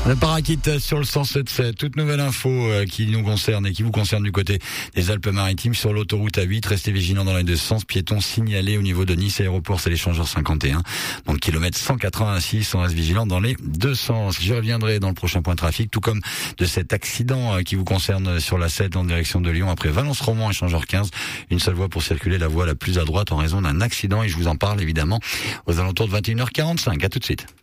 Le Parakit sur le 107.7, toute nouvelle info qui nous concerne et qui vous concerne du côté des Alpes-Maritimes sur l'autoroute A8. Restez vigilants dans les deux sens. Piétons signalés au niveau de Nice Aéroport, c'est l'échangeur 51. Donc kilomètre 186, on reste vigilant dans les deux sens. Je reviendrai dans le prochain point trafic, tout comme de cet accident qui vous concerne sur la 7 en direction de Lyon après Valence-Romand, échangeur 15. Une seule voie pour circuler, la voie la plus à droite en raison d'un accident et je vous en parle évidemment aux alentours de 21h45. À tout de suite.